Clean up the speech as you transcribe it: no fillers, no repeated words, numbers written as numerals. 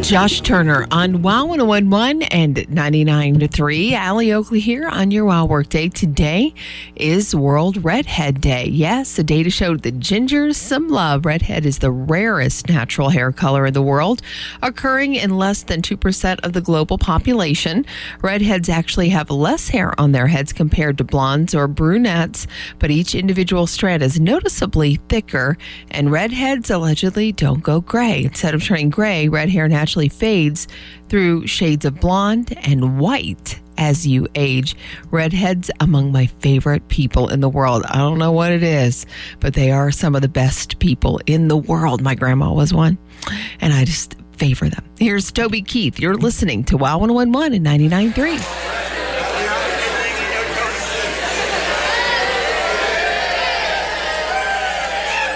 Josh Turner on WOW 101.1 and 99.3. Allie Oakley here on your WOW Workday. Today is World Redhead Day. Yes, a day to show the gingers some love. Redhead is the rarest natural hair color in the world, occurring in less than 2% of the global population. Redheads actually have less hair on their heads compared to blondes or brunettes, but each individual strand is noticeably thicker, and redheads allegedly don't go gray. Instead of turning gray, red hair naturally fades through shades of blonde and white as you age. Redheads among my favorite people in the world. I don't know what it is, but they are some of the best people in the world. My grandma was one, and I just favor them. Here's Toby Keith. You're listening to WOW 101.1 and 99.3.